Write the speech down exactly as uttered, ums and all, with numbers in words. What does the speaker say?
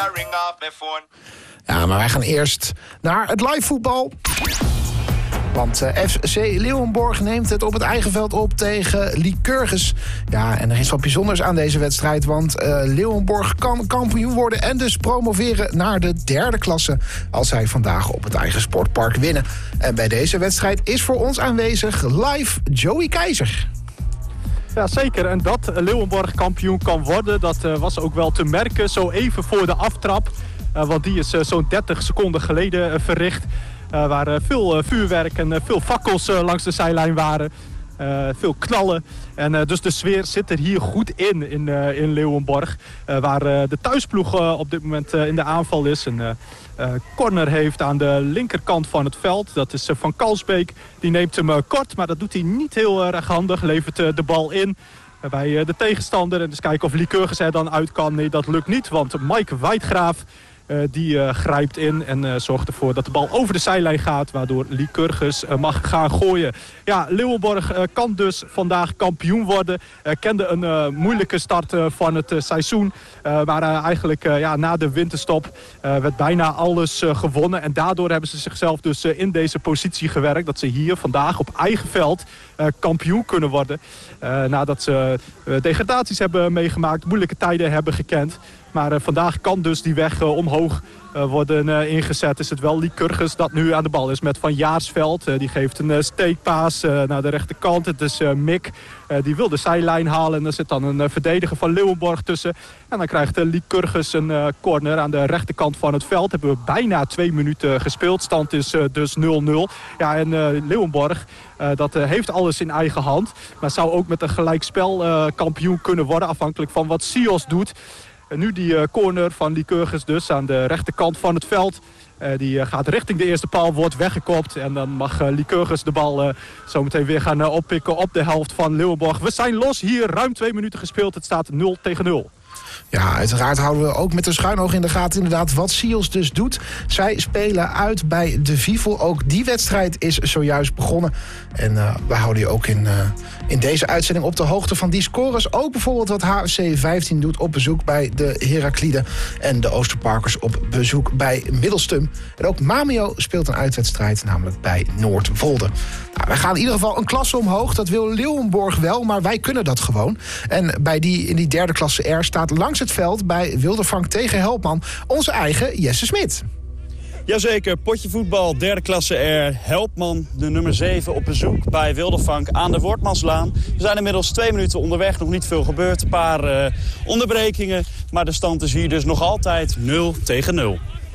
Ja, maar wij gaan eerst naar het live voetbal. Want uh, F C Leeuwenborg neemt het op het eigen veld op tegen Lycurgus. Ja, en er is wat bijzonders aan deze wedstrijd. Want uh, Leeuwenborg kan kampioen worden en dus promoveren naar de derde klasse als zij vandaag op het eigen sportpark winnen. En bij deze wedstrijd is voor ons aanwezig live Joey Keizer. Ja, zeker. En dat Leeuwenborg kampioen kan worden, dat uh, was ook wel te merken zo even voor de aftrap. Uh, want die is uh, zo'n dertig seconden geleden uh, verricht. Uh, waar uh, veel uh, vuurwerk en uh, veel fakkels uh, langs de zijlijn waren. Uh, veel knallen. En uh, dus de sfeer zit er hier goed in, in, uh, in Leeuwenborg. Uh, waar uh, de thuisploeg uh, op dit moment uh, in de aanval is. Een uh, uh, corner heeft aan de linkerkant van het veld. Dat is uh, Van Kalsbeek. Die neemt hem uh, kort, maar dat doet hij niet heel erg handig. Levert uh, de bal in uh, bij uh, de tegenstander. En dus kijken of Lycurgus er dan uit kan. Nee, dat lukt niet, want Mike Wijdgraaf Uh, die uh, grijpt in en uh, zorgt ervoor dat de bal over de zijlijn gaat, waardoor Lycurgus uh, mag gaan gooien. Ja, Leeuwenborg uh, kan dus vandaag kampioen worden. Uh, kende een uh, moeilijke start uh, van het uh, seizoen. Uh, maar uh, eigenlijk uh, ja, na de winterstop uh, werd bijna alles uh, gewonnen. En daardoor hebben ze zichzelf dus uh, in deze positie gewerkt. Dat ze hier vandaag op eigen veld uh, kampioen kunnen worden. Uh, nadat ze uh, degradaties hebben meegemaakt, moeilijke tijden hebben gekend. Maar uh, vandaag kan dus die weg uh, omhoog uh, worden uh, ingezet. Is het wel Lycurgus dat nu aan de bal is met Van Jaarsveld. Uh, die geeft een uh, steekpaas uh, naar de rechterkant. Het is uh, Mick. Uh, die wil de zijlijn halen. En er zit dan een uh, verdediger van Leeuwenborg tussen. En dan krijgt uh, Lycurgus een uh, corner aan de rechterkant van het veld. Hebben we bijna twee minuten gespeeld. Stand is uh, dus nul nul. Ja, en uh, Leeuwenborg uh, dat uh, heeft alles in eigen hand. Maar zou ook met een gelijkspel uh, kampioen kunnen worden. Afhankelijk van wat Sios doet. En nu die uh, corner van Lycurgus dus aan de rechterkant van het veld. Uh, die uh, gaat richting de eerste paal, wordt weggekopt. En dan mag uh, Lycurgus de bal uh, zo meteen weer gaan uh, oppikken op de helft van Leeuwenborg. We zijn los hier, ruim twee minuten gespeeld. Het staat nul tegen nul. Ja, uiteraard houden we ook met een schuin oog in de gaten inderdaad wat Sios dus doet. Zij spelen uit bij de Vivel. Ook die wedstrijd is zojuist begonnen. En uh, we houden je ook in, uh, in deze uitzending op de hoogte van die scores. Ook bijvoorbeeld wat H F C vijftien doet op bezoek bij de Heraklide. En de Oosterparkers op bezoek bij Middelstum. En ook Mamio speelt een uitwedstrijd, namelijk bij Noordwolde. Nou, wij gaan in ieder geval een klasse omhoog. Dat wil Leeuwenborg wel, maar wij kunnen dat gewoon. En bij die, in die derde klasse R staat langs het veld bij Wildervank tegen Helpman onze eigen Jesse Smit. Jazeker, potje voetbal, derde klasse R. Helpman, de nummer zeven, op bezoek bij Wildervank aan de Wortmanslaan. We zijn inmiddels twee minuten onderweg, nog niet veel gebeurd. Een paar uh, onderbrekingen, maar de stand is hier dus nog altijd nul tegen nul.